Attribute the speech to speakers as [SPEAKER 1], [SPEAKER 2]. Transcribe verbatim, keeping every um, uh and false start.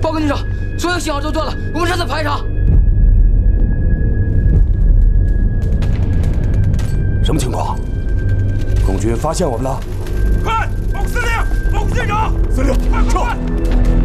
[SPEAKER 1] 报告警长，所有信号都断了，我们正在排查。
[SPEAKER 2] 什么情况？共军发现我们了？
[SPEAKER 3] 快，报司令，报警长！
[SPEAKER 2] 司令，
[SPEAKER 3] 快快
[SPEAKER 2] 撤！
[SPEAKER 3] 快！